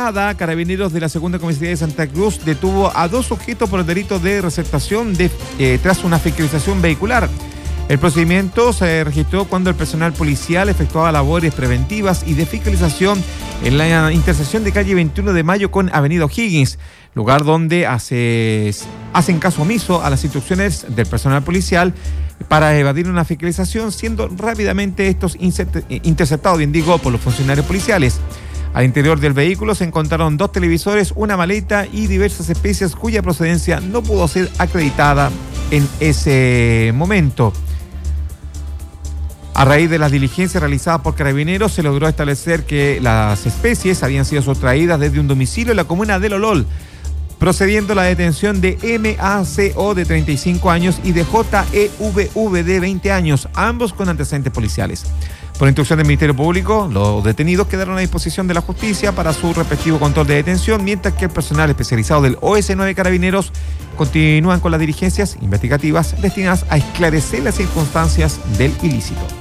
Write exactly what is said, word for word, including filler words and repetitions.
Ahumada, Carabineros de la Segunda Comisaría de Santa Cruz detuvo a dos sujetos por el delito de receptación de, eh, tras una fiscalización vehicular. El procedimiento se registró cuando el personal policial efectuaba labores preventivas y de fiscalización en la intersección de calle veintiuno de Mayo con Avenida O'Higgins, lugar donde hace, hacen caso omiso a las instrucciones del personal policial para evadir una fiscalización, siendo rápidamente estos interceptados, bien digo, por los funcionarios policiales. Al interior del vehículo se encontraron dos televisores, una maleta y diversas especies cuya procedencia no pudo ser acreditada en ese momento. A raíz de las diligencias realizadas por Carabineros, se logró establecer que las especies habían sido sustraídas desde un domicilio en la comuna de Lolol, procediendo a la detención de M A C O de treinta y cinco años y de J E V V de veinte años, ambos con antecedentes policiales. Por instrucción del Ministerio Público, los detenidos quedaron a disposición de la justicia para su respectivo control de detención, mientras que el personal especializado del O S nueve Carabineros continúan con las diligencias investigativas destinadas a esclarecer las circunstancias del ilícito.